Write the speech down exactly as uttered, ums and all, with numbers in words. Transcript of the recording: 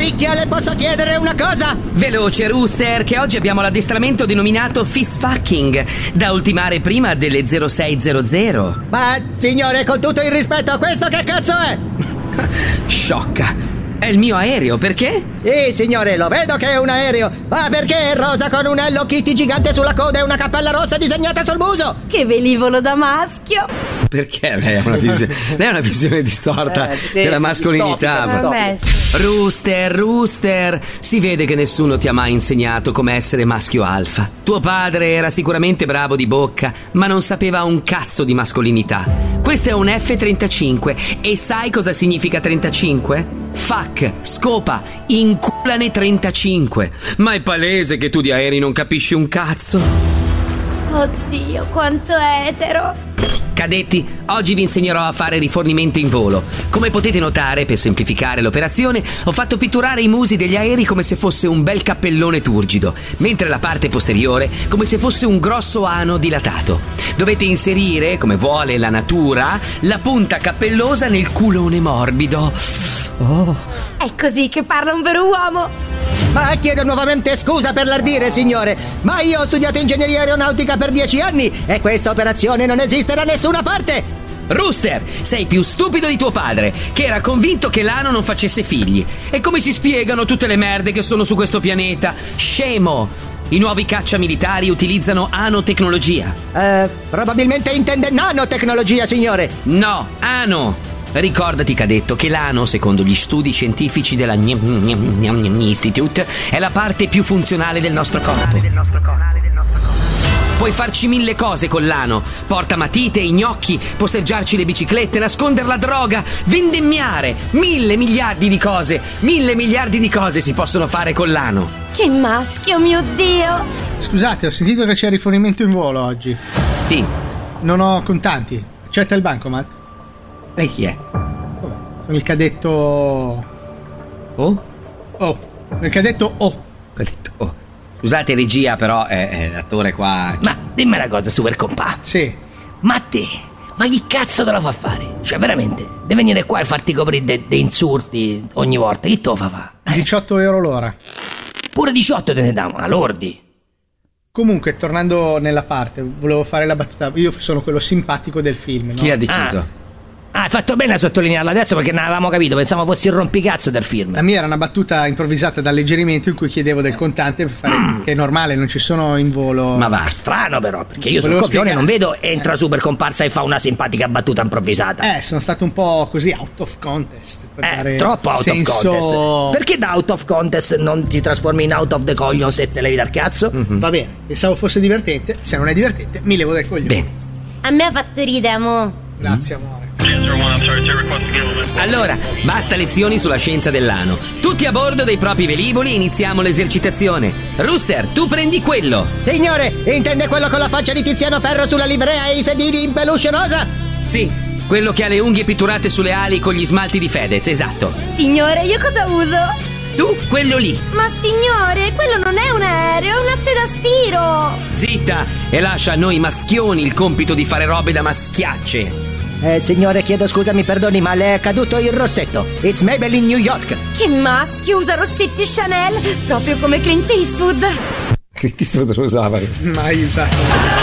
Picchia, le posso chiedere una cosa? Veloce, Rooster, che oggi abbiamo l'addestramento denominato Fist Fucking, da ultimare prima delle zero sei zero zero. Ma, signore, con tutto il rispetto, questo che cazzo è? Sciocca. È il mio aereo, perché? Sì, signore, lo vedo che è un aereo. Ma perché è rosa con un Hello Kitty gigante sulla coda e una cappella rossa disegnata sul muso? Che velivolo da maschio. Perché lei ha una visione, lei ha una visione distorta Eh, sì, della sì, mascolinità. distopica, Vabbè. Rooster, Rooster, si vede che nessuno ti ha mai insegnato come essere maschio alfa. Tuo padre era sicuramente bravo di bocca, ma non sapeva un cazzo di mascolinità. Questo è un F trentacinque e sai cosa significa trentacinque? Fuck, scopa, inculane trentacinque. Ma è palese che tu di aerei non capisci un cazzo. Oddio, quanto etero. Cadetti, oggi vi insegnerò a fare rifornimento in volo. Come potete notare, per semplificare l'operazione, ho fatto pitturare i musi degli aerei come se fosse un bel cappellone turgido, mentre la parte posteriore come se fosse un grosso ano dilatato. Dovete inserire, come vuole la natura, la punta cappellosa nel culone morbido. Oh. È così che parla un vero uomo. Ma chiedo nuovamente scusa per l'ardire, signore, ma io ho studiato ingegneria aeronautica per dieci anni e questa operazione non esiste da nessuna parte! Rooster, sei più stupido di tuo padre, che era convinto che l'ano non facesse figli. E come si spiegano tutte le merde che sono su questo pianeta? Scemo! I nuovi caccia militari utilizzano anotecnologia. Eh, probabilmente intende nanotecnologia, signore! No, ano! Ricordati, cadetto, che l'ano, secondo gli studi scientifici della Gnam Gnam Gnam Gnam Institute, è la parte più funzionale del nostro corpo. Puoi farci mille cose con l'ano: porta matite, i gnocchi, posteggiarci le biciclette, nascondere la droga, vendemmiare. Mille miliardi di cose, mille miliardi di cose si possono fare con l'ano. Che maschio, mio Dio. Scusate, ho sentito che c'è rifornimento in volo oggi. Sì. Non ho contanti. Accetta il bancomat? Lei chi è? Sono il cadetto... Oh? Oh, il cadetto O. Cadetto oh. Scusate, regia, però è, è l'attore qua. Ma dimmi una cosa, super compà. Sì. Ma a te, ma chi cazzo te lo fa fare? Cioè, veramente, devi venire qua e farti coprire dei de insulti ogni volta. Chi te lo fa fare? Eh. diciotto euro l'ora. Pure diciotto te ne dà, ma lordi. Comunque, tornando nella parte, volevo fare la battuta. Io sono quello simpatico del film, no? Chi ha deciso? Ah, hai fatto bene a sottolinearlo adesso perché non avevamo capito, pensavo fossi il rompicazzo del film. La mia era una battuta improvvisata d'alleggerimento in cui chiedevo del contante per fare mm. che è normale, non ci sono in volo. Ma va, strano però, perché io sono Volevo copione, spiegare. non vedo entra Eh. super comparsa e fa una simpatica battuta improvvisata. Eh, sono stato un po' così out of contest per Eh, dare troppo out senso... of contest. Perché da out of contest non ti trasformi in out of the coglions e te levi dal cazzo? Mm-hmm. Va bene, pensavo fosse divertente, se non è divertente mi levo dai coglioni. Bene. A me ha fatto ridere, mo. Grazie amore. Allora, basta lezioni sulla scienza dell'ano. Tutti a bordo dei propri velivoli e iniziamo l'esercitazione. Rooster, tu prendi quello. Signore, intende quello con la faccia di Tiziano Ferro sulla livrea e i sedili in peluche rosa? Sì, quello che ha le unghie pitturate sulle ali con gli smalti di Fedez, esatto. Signore, io cosa uso? Tu, quello lì. Ma signore, quello non è un aereo, è una sedastiro. Zitta, e lascia a noi maschioni il compito di fare robe da maschiacce. Eh, signore, chiedo scusa, mi perdoni, ma le è caduto il rossetto. It's Maybelline New York. Che maschio, usa rossetti Chanel, proprio come Clint Eastwood. Che ti lo usava? Mai usato.